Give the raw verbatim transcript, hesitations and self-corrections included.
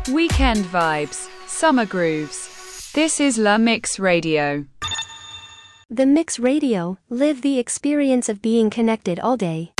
Weekend vibes, summer grooves. This is La Mix Radio. The Mix Radio, live the experience of being connected all day.